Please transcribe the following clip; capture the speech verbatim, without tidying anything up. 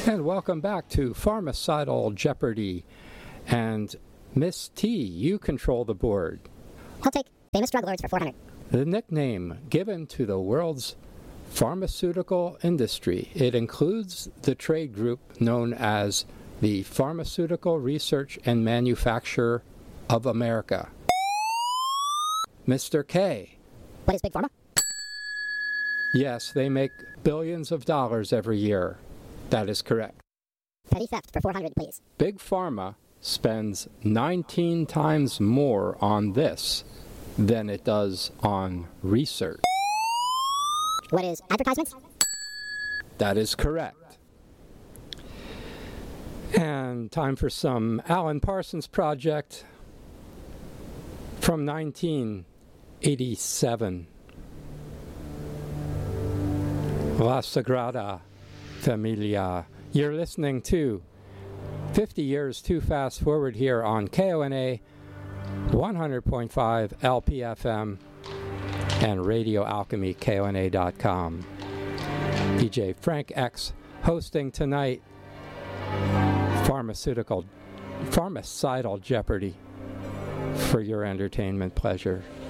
And welcome back to Pharmacidal Jeopardy. And Miss T, you control the board. I'll take famous drug lords for four hundred. The nickname given to the world's pharmaceutical industry. It includes the trade group known as the Pharmaceutical Research and Manufacture of America. Mister K. What is Big Pharma? Yes, they make billions of dollars every year. That is correct. Petty theft for four hundred, please. Big Pharma spends nineteen times more on this than it does on research. What is advertisements? That is correct. And time for some Alan Parsons Project from nineteen eighty-seven. La Sagrada Familia. You're listening to fifty Years Too Fast Forward here on K O N A one hundred point five L P F M and Radio Alchemy, K O N A dot com. D J Frank X hosting tonight Pharmaceutical, Pharmacidal Jeopardy for your entertainment pleasure.